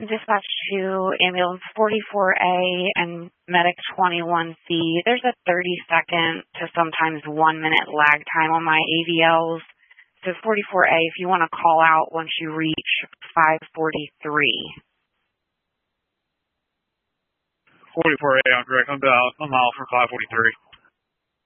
Dispatch to ambulance 44A and medic 21C. There's a 30-second to sometimes 1-minute lag time on my AVLs. So 44A, if you want to call out once you reach 543. 44A, I'm correct. I'm out for 543.